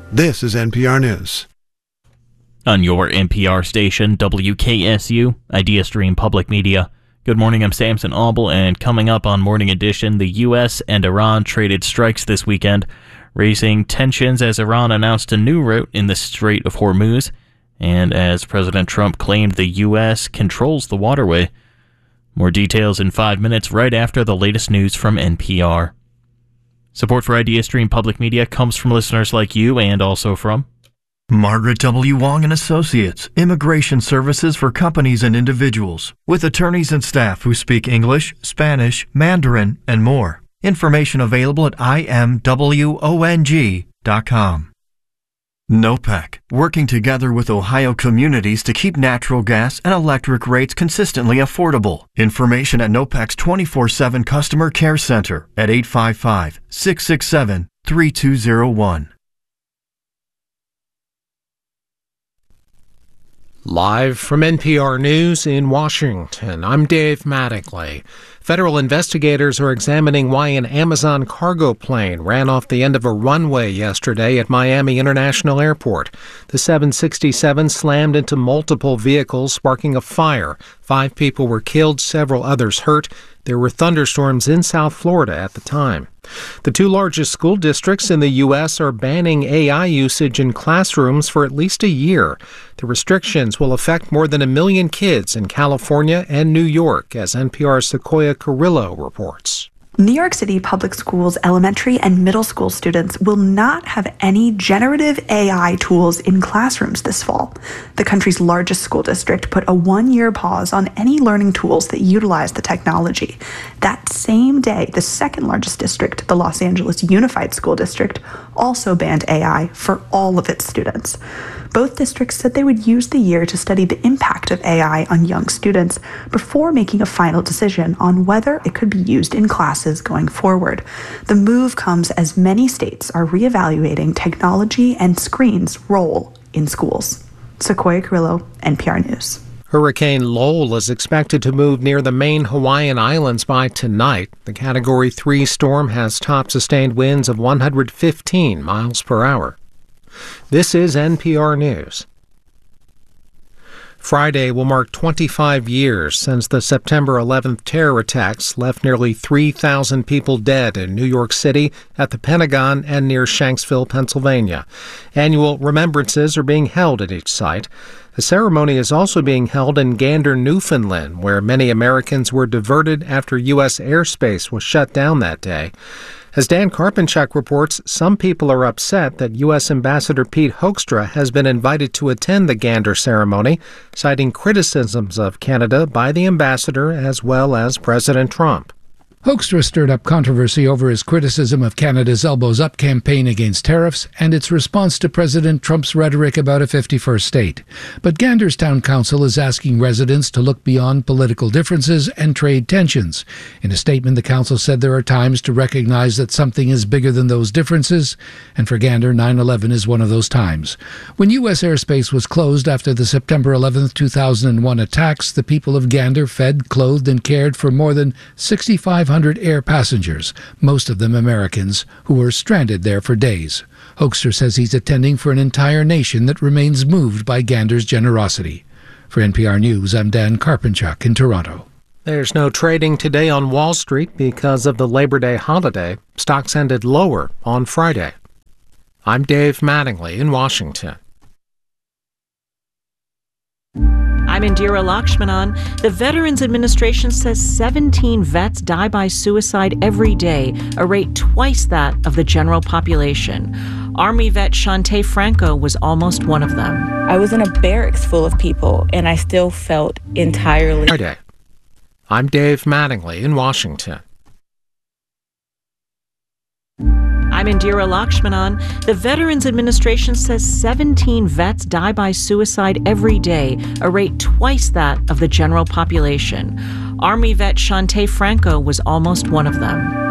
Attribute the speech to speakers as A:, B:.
A: This is NPR News.
B: On your NPR station, WKSU, Idea Stream Public Media. Good morning, I'm Samson Auble, and coming up on Morning Edition, the U.S. and Iran traded strikes this weekend, raising tensions as Iran announced a new route in the Strait of Hormuz, and as President Trump claimed the U.S. controls the waterway. More details in 5 minutes right after the latest news from NPR. Support for Idea Stream Public Media comes from listeners like you and also from
C: Margaret W. Wong and Associates, immigration services for companies and individuals, with attorneys and staff who speak English, Spanish, Mandarin, and more. Information available at imwong.com. NOPEC, working together with Ohio communities to keep natural gas and electric rates consistently affordable. Information at NOPEC's 24/7 Customer Care Center at 855-667-3201.
D: Live from NPR News in Washington, I'm Dave Mattingly. Federal investigators are examining why an Amazon cargo plane ran off the end of a runway yesterday at Miami International Airport. The 767 slammed into multiple vehicles, sparking a fire. 5 people were killed, several others hurt. There were thunderstorms in South Florida at the time. The 2 largest school districts in the U.S. are banning AI usage in classrooms for at least a year. The restrictions will affect more than 1 million kids in California and New York, as NPR's Sequoia Carrillo reports.
E: New York City public schools elementary and middle school students will not have any generative AI tools in classrooms this fall. The country's largest school district put a 1-year pause on any learning tools that utilize the technology. That same day, the second largest district, the Los Angeles Unified School District, also banned AI for all of its students. Both districts said they would use the year to study the impact of AI on young students before making a final decision on whether it could be used in classes going forward. The move comes as many states are reevaluating technology and screens' role in schools. Sequoia Carrillo, NPR News.
D: Hurricane Lowell is expected to move near the main Hawaiian Islands by tonight. The Category 3 storm has top sustained winds of 115 miles per hour. This is NPR News. Friday will mark 25 years since the September 11th terror attacks left nearly 3,000 people dead in New York City, at the Pentagon, and near Shanksville, Pennsylvania. Annual remembrances are being held at each site. The ceremony is also being held in Gander, Newfoundland, where many Americans were diverted after U.S. airspace was shut down that day. As Dan Karpenchuk reports, some people are upset that U.S. Ambassador Pete Hoekstra has been invited to attend the Gander ceremony, citing criticisms of Canada by the ambassador as well as President Trump.
F: Hoekstra stirred up controversy over his criticism of Canada's Elbows Up campaign against tariffs and its response to President Trump's rhetoric about a 51st state. But Gander's town council is asking residents to look beyond political differences and trade tensions. In a statement, the council said there are times to recognize that something is bigger than those differences, and for Gander, 9/11 is one of those times. When U.S. airspace was closed after the September 11, 2001 attacks, the people of Gander fed, clothed, and cared for more than 6,500 air passengers, most of them Americans, who were stranded there for days. Hoekstra says he's attending for an entire nation that remains moved by Gander's generosity. For NPR News, I'm Dan Karpenchuk in Toronto.
D: There's no trading today on Wall Street because of the Labor Day holiday. Stocks ended lower on Friday. I'm Dave Mattingly in Washington.
G: I'm Indira Lakshmanan. The Veterans Administration says 17 vets die by suicide every day, a rate twice that of the general population. Army vet Shantae Franco was almost one of them.
H: I was in a barracks full of people, and I still felt entirely...
D: Friday. I'm Dave Mattingly in Washington.
G: I'm Indira Lakshmanan. The Veterans Administration says 17 vets die by suicide every day, a rate twice that of the general population. Army vet Shantae Franco was almost one of them.